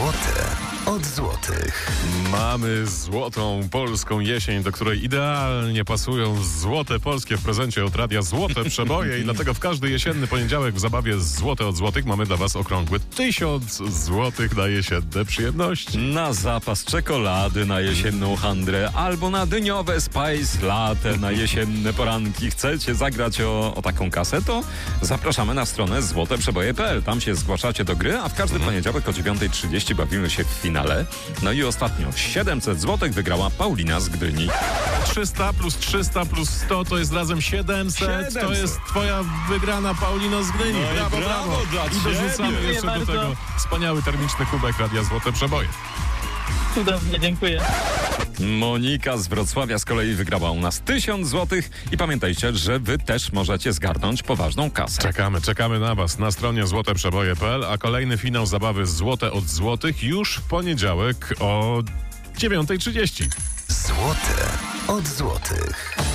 Złote od złotych. Mamy złotą polską jesień, do której idealnie pasują złote polskie w prezencie od radia Złote Przeboje i dlatego w każdy jesienny poniedziałek w zabawie Złote od złotych mamy dla was okrągły 1000 złotych na jesienne przyjemności. Na zapas czekolady na jesienną handrę albo na dyniowe Spice Latte na jesienne poranki. Chcecie zagrać o taką kasę? To zapraszamy na stronę złoteprzeboje.pl. Tam się zgłaszacie do gry, a w każdy poniedziałek o 9:30 bawimy się w finale. No i ostatnio 700 złotych wygrała Paulina z Gdyni. 300 plus 300 plus 100 to jest razem 700. To jest twoja wygrana, Paulino z Gdyni. No i brawo dla I dorzucamy ciebie. jeszcze do Dziękuję tego bardzo. wspaniały termiczny kubek radia Złote Przeboje. Cudownie, dziękuję. Monika z Wrocławia z kolei wygrała u nas 1000 złotych i pamiętajcie, że wy też możecie zgarnąć poważną kasę. Czekamy na was na stronie złoteprzeboje.pl, a kolejny finał zabawy Złote od złotych już w poniedziałek o 9:30. Złote od złotych.